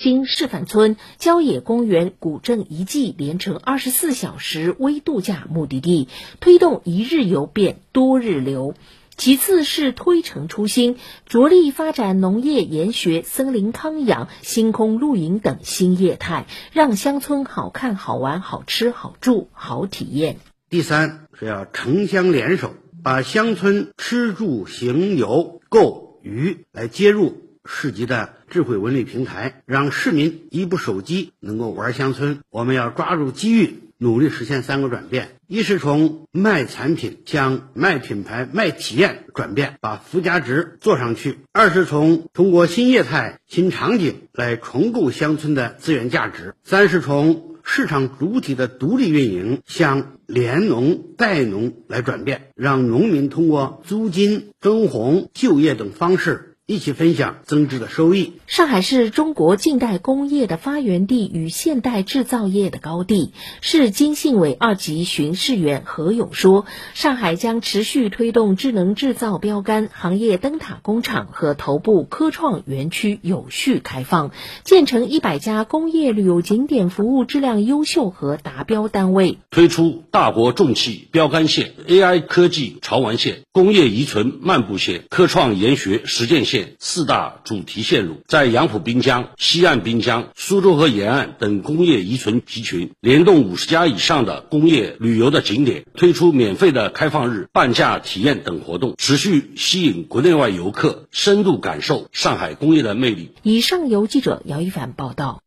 心示范村、郊野公园、古镇遗迹连成24小时微度假目的地，推动一日游变多日游。其次是推陈出新，着力发展农业研学、森林康养、星空露营等新业态，让乡村好看、好玩、好吃、好住、好体验。 第三是要城乡联手，把乡村吃住行游购娱来接入市级的智慧文旅平台，让市民一部手机能够玩乡村。我们要抓住机遇，努力实现3个转变：一是从卖产品向卖品牌、卖体验转变，把附加值做上去；二是通过新业态、新场景来重构乡村的资源价值；三是从市场主体的独立运营向联农带农来转变，让农民通过租金、分红、就业等方式一起分享增值的收益。 上海是中国近代工业的发源地与现代制造业的高地。市经信委2级巡视员何勇说，上海将持续推动智能制造标杆、行业灯塔工厂和头部科创园区有序开放，建成100家工业旅游景点服务质量优秀和达标单位， 推出大国重器标杆线、AI 科技潮玩线、工业遗存漫步线、科创研学实践线4大主题线路，在杨浦滨江、西岸滨江、苏州河沿岸等工业遗存集群联动50家以上的工业旅游的景点，推出免费的开放日、半价体验等活动，持续吸引国内外游客深度感受上海工业的魅力。 以上由记者姚一凡报道。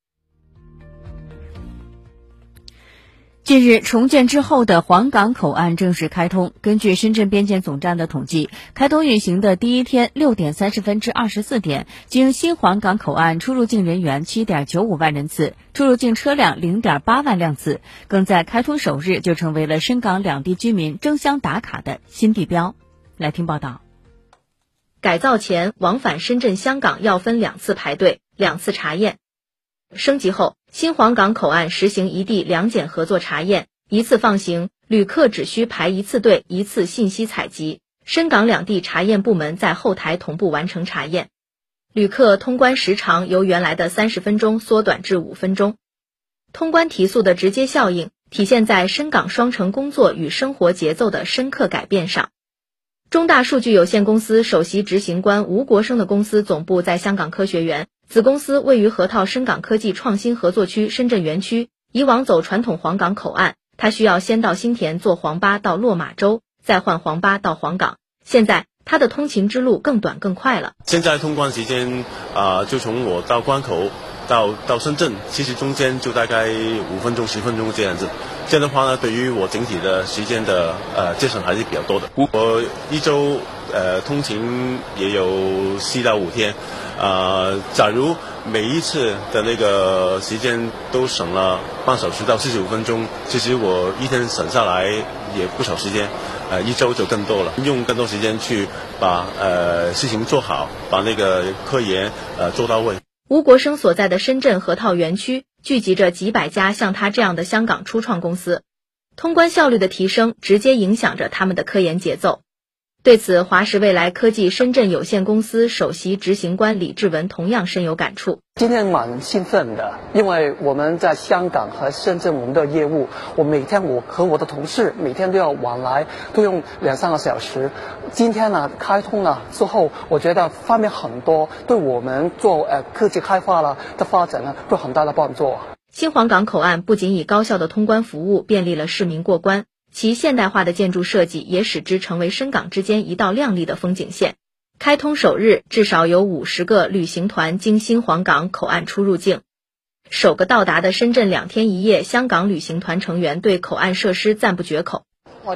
近日，重建之后的黄岗口岸正式开通。根据深圳边检总站的统计，开通运行的第一天6点30分至24点，经新黄岗口岸出入境人员7.95万人次，出入境车辆0.8万辆次，更在开通首日就成为了深港两地居民争相打卡的新地标。来听报道。 改造前，往返深圳、香港要分2次排队、2次查验。升级后，新黄岗口岸实行一地两检合作查验，一次放行，旅客只需排1次队，1次信息采集，深港两地查验部门在后台同步完成查验。旅客通关时长由原来的30分钟缩短至5分钟。通关提速的直接效应体现在深港双城工作与生活节奏的深刻改变上。中大数据有限公司首席执行官吴国生的公司总部在香港科学园，子公司位于河套深港科技创新合作区深圳园区。以往走传统黄岗口岸，他需要先到新田坐黄巴到落马洲，再换黄巴到黄岗。现在他的通勤之路更短更快了。 现在通关时间就从我到关口到深圳，其实中间就大概5分钟10分钟这样子。这样的话呢，对于我整体的时间的节省还是比较多的。我一周通勤也有4到5天。假如每一次的那个时间都省了半小时到45分钟，其实我一天省下来也不少时间，一周就更多了，用更多时间去把事情做好，把那个科研做到位。 吴国生所在的深圳河套园区聚集着几百家像他这样的香港初创公司，通关效率的提升直接影响着他们的科研节奏。对此，华实未来科技深圳有限公司首席执行官李志文同样深有感触。 今天蛮兴奋的，因为我们在香港和深圳我们的业务，我和我的同事每天都要往来，都用2-3个小时。今天呢开通了之后，我觉得方便很多，对我们做科技开发的发展呢会有很大的帮助。 新黄岗口岸不仅以高效的通关服务便利了市民过关，其现代化的建筑设计也使之成为深港之间一道亮丽的风景线。开通首日，至少有50个旅行团经新黄岗口岸出入境。首个到达的深圳2天1夜香港旅行团成员对口岸设施赞不绝口。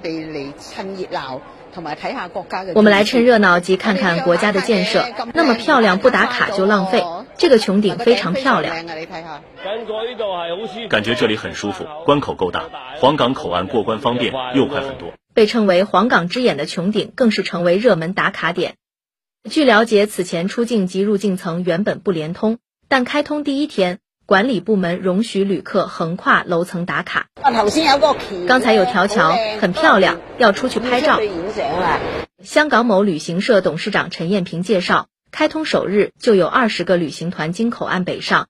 我们来趁热闹及看看国家的建设，那么漂亮不打卡就浪费。这个穹顶非常漂亮， 感觉这里很舒服，关口够大，黄岗口岸过关方便又快很多。 被称为黄岗之眼的穹顶更是成为热门打卡点。据了解，此前出境及入境层原本不连通，但开通第一天，管理部门容许旅客横跨楼层打卡。刚才有条桥，很漂亮，要出去拍照。香港某旅行社董事长陈艳平介绍，开通首日就有20个旅行团经口岸北上，